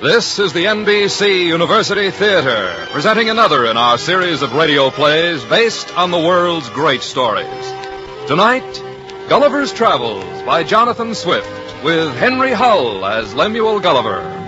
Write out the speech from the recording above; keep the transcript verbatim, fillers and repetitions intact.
This is the N B C University Theater, presenting another in our series of radio plays based on the world's great stories. Tonight, Gulliver's Travels by Jonathan Swift, with Henry Hull as Lemuel Gulliver.